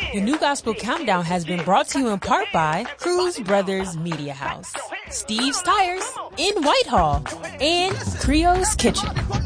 The New Gospel Countdown has been brought to you in part by Cruz Brothers Media House, Steve's Tires in Whitehall, and Creo's Kitchen.